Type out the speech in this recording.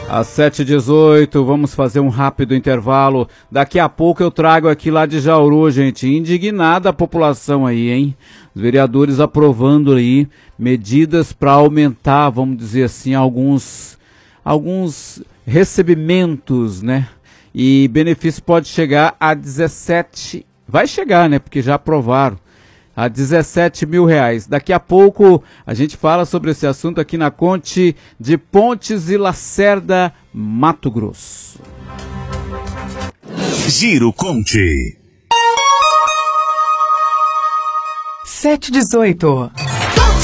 Às 7h18, vamos fazer um rápido intervalo. Daqui a pouco eu trago aqui lá de Jauru, gente, indignada a população aí, hein? Os vereadores aprovando aí medidas para aumentar, vamos dizer assim, alguns recebimentos, né? E benefício pode chegar a 17, vai chegar, né? Porque já aprovaram. A 17 mil reais. Daqui a pouco a gente fala sobre esse assunto aqui na Conte de Pontes e Lacerda, Mato Grosso. Giro Conte. 7h18.